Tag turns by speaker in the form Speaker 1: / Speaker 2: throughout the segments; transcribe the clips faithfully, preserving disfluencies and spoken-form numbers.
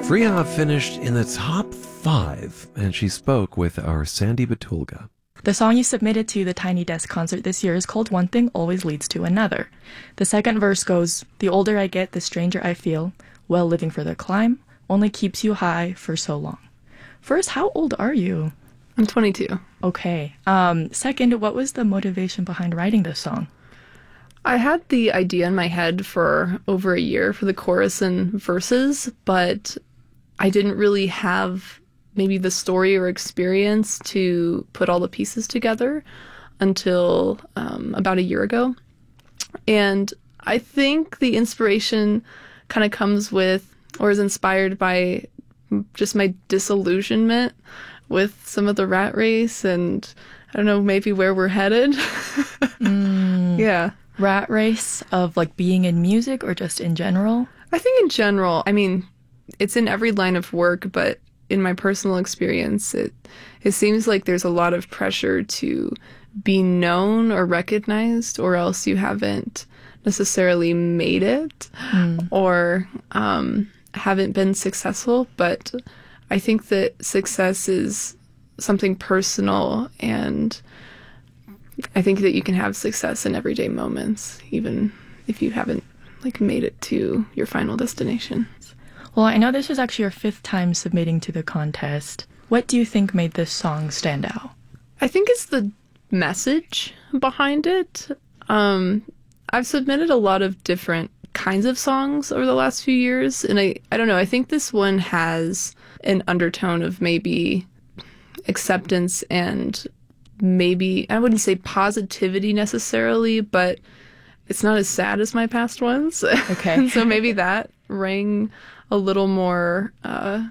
Speaker 1: Freya finished in the top five, and she spoke with our Sandy Batulga.
Speaker 2: The song you submitted to the Tiny Desk concert this year is called One Thing Always Leads to Another. The second verse goes, "The older I get, the stranger I feel. Well, living for the climb only keeps you high for so long." First, how old are you?
Speaker 3: I'm twenty-two.
Speaker 2: Okay. Um, second, what was the motivation behind writing this song?
Speaker 3: I had the idea in my head for over a year for the chorus and verses, but I didn't really have maybe the story or experience to put all the pieces together until um, about a year ago. And I think the inspiration kind of comes with, or is inspired by, just my disillusionment with some of the rat race and, I don't know, maybe where we're headed.
Speaker 2: mm.
Speaker 3: Yeah.
Speaker 2: Rat race of like being in music or just in general?
Speaker 3: I think in general. I mean, it's in every line of work, but in my personal experience, it it seems like there's a lot of pressure to be known or recognized, or else you haven't necessarily made it mm. or um, haven't been successful. But I think that success is something personal, and I think that you can have success in everyday moments, even if you haven't like made it to your final destination.
Speaker 2: Well, I know this was actually your fifth time submitting to the contest. What do you think made this song stand out?
Speaker 3: I think it's the message behind it. Um, I've submitted a lot of different kinds of songs over the last few years, and I, I don't know, I think this one has an undertone of maybe acceptance and maybe, I wouldn't say positivity necessarily, but it's not as sad as my past ones.
Speaker 2: Okay.
Speaker 3: So maybe that rang a little more, uh,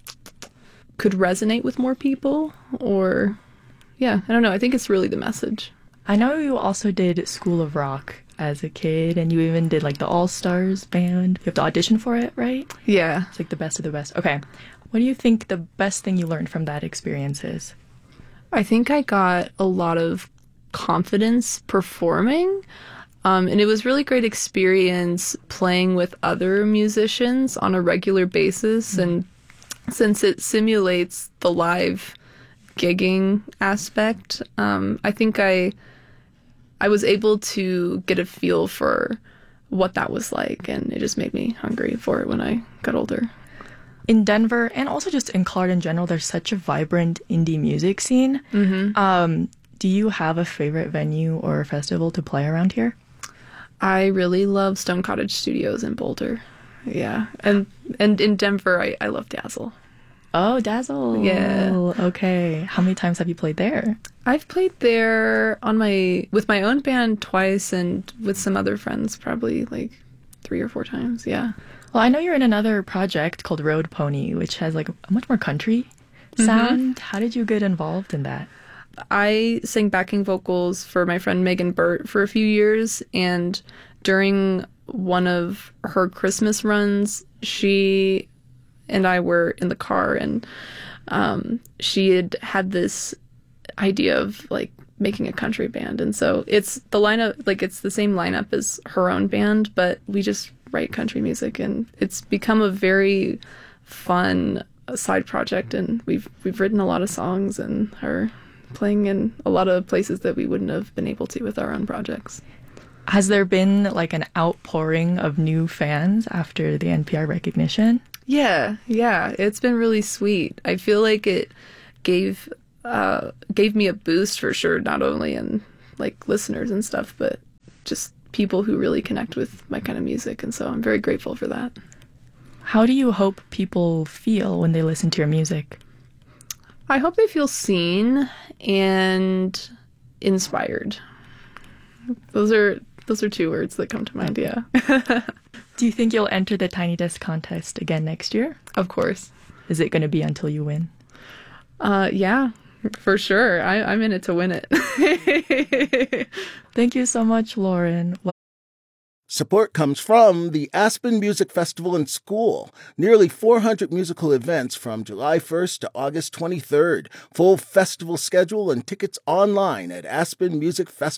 Speaker 3: could resonate with more people, or, yeah, I don't know. I think it's really the message.
Speaker 2: I know you also did School of Rock as a kid, and you even did like the All-Stars band. You have to audition for it, right?
Speaker 3: Yeah.
Speaker 2: It's like the best of the best. Okay. What do you think the best thing you learned from that experience is?
Speaker 3: I think I got a lot of confidence performing. Um, and it was really great experience playing with other musicians on a regular basis. Mm-hmm. And since it simulates the live gigging aspect, um, I think I I was able to get a feel for what that was like. And it just made me hungry for it when I got older.
Speaker 2: In Denver, and also just in Colorado in general, there's such a vibrant indie music scene.
Speaker 3: Mm-hmm.
Speaker 2: Um, do you have a favorite venue or festival to play around here?
Speaker 3: I really love Stone Cottage Studios in Boulder. Yeah. And and in Denver, I, I love Dazzle.
Speaker 2: Oh, Dazzle.
Speaker 3: Yeah.
Speaker 2: Okay. How many times have you played there?
Speaker 3: I've played there on my with my own band twice, and with some other friends probably like three or four times. Yeah.
Speaker 2: Well, I know you're in another project called Road Pony, which has like a much more country sound. Mm-hmm. How did you get involved in that?
Speaker 3: I sang backing vocals for my friend Megan Burt for a few years, and during one of her Christmas runs, she and I were in the car, and um, she had had this idea of like making a country band, and so it's the lineup, like it's the same lineup as her own band, but we just write country music, and it's become a very fun side project, and we've we've written a lot of songs and are playing in a lot of places that we wouldn't have been able to with our own projects.
Speaker 2: Has there been like an outpouring of new fans after the N P R recognition?
Speaker 3: Yeah, yeah, it's been really sweet. I feel like it gave uh, gave me a boost for sure, not only in like listeners and stuff, but just people who really connect with my kind of music, and so I'm very grateful for that.
Speaker 2: How do you hope people feel when they listen to your music?
Speaker 3: I hope they feel seen and inspired. Those are those are two words that come to mind, yeah.
Speaker 2: Do you think you'll enter the Tiny Desk contest again next year?
Speaker 3: Of course.
Speaker 2: Is it going to be until you win?
Speaker 3: Uh, yeah, for sure. I, I'm in it to win it.
Speaker 2: Thank you so much, Lauren.
Speaker 4: Support comes from the Aspen Music Festival and School. Nearly four hundred musical events from July first to August twenty-third. Full festival schedule and tickets online at aspen music festival.